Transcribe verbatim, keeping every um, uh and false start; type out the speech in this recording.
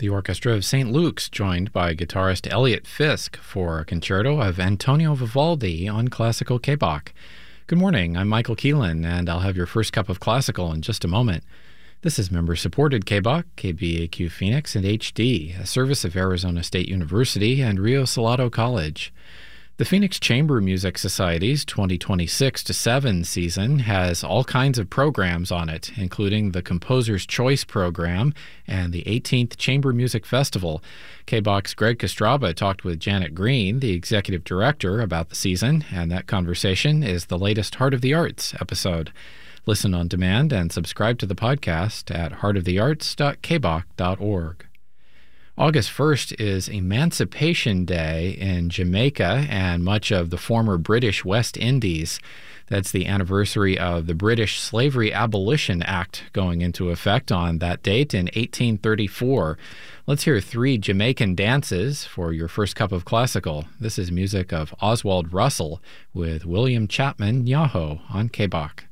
The Orchestra of Saint Luke's joined by guitarist Elliot Fisk for a concerto of Antonio Vivaldi on classical K B O C. Good morning, I'm Michael Keelan, and I'll have your first cup of classical in just a moment. This is member-supported K B O C, K B A Q Phoenix, and H D, a service of Arizona State University and Rio Salado College. The Phoenix Chamber Music Society's twenty twenty-six to seven season has all kinds of programs on it, including the Composer's Choice Program and the eighteenth Chamber Music Festival. K B O C's Greg Kostraba talked with Janet Green, the executive director, about the season, and that conversation is the latest Heart of the Arts episode. Listen on demand and subscribe to the podcast at heart of the arts dot k b o c dot org. August first is Emancipation Day in Jamaica and much of the former British West Indies. That's the anniversary of the British Slavery Abolition Act going into effect on that date in eighteen thirty-four. Let's hear three Jamaican dances for your first cup of classical. This is music of Oswald Russell with William Chapman Yaho on K B O C.